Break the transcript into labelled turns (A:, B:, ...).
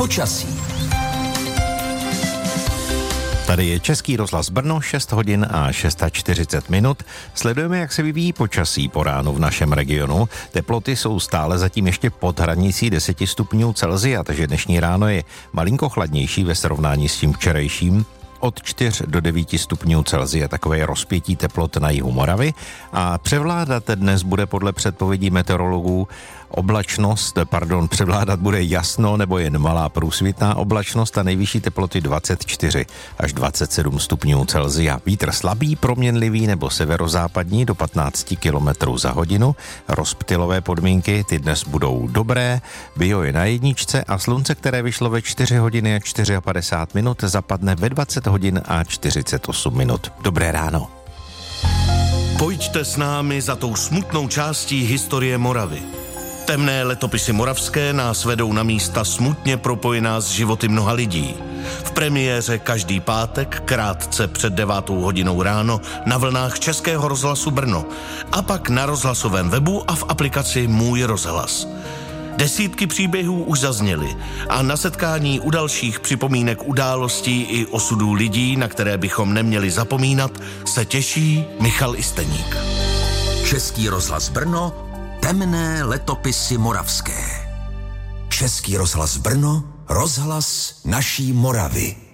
A: Počasí.
B: Tady je Český rozhlas Brno, 6 hodin a 640 minut. Sledujeme, jak se vyvíjí počasí po ránu v našem regionu. Teploty jsou stále zatím ještě pod hranicí 10 stupňů Celsia, takže dnešní ráno je malinko chladnější ve srovnání s tím včerejším. Od 4 do 9 stupňů Celsia takové rozpětí teplot na jihu Moravy a převládat dnes bude podle předpovědí meteorologů převládat bude jasno nebo jen malá průsvitná oblačnost a nejvyšší teploty 24 až 27 stupňů Celsia. Vítr slabý, proměnlivý nebo severozápadní do 15 km za hodinu. Rozptylové podmínky ty dnes budou dobré, bio je na jedničce a slunce, které vyšlo ve 4 hodiny a 54 minut, zapadne ve 20 hodin a 48 minut. Dobré ráno.
C: Pojďte s námi za tou smutnou částí historie Moravy. Temné letopisy moravské nás vedou na místa smutně propojená s životy mnoha lidí. V premiéře každý pátek krátce před 9 hodinou ráno na vlnách Českého rozhlasu Brno a pak na rozhlasovém webu a v aplikaci Můj rozhlas. Desítky příběhů už zazněly a na setkání u dalších připomínek událostí i osudů lidí, na které bychom neměli zapomínat, se těší Michal Isteník.
A: Český rozhlas Brno, temné letopisy moravské. Český rozhlas Brno, rozhlas naší Moravy.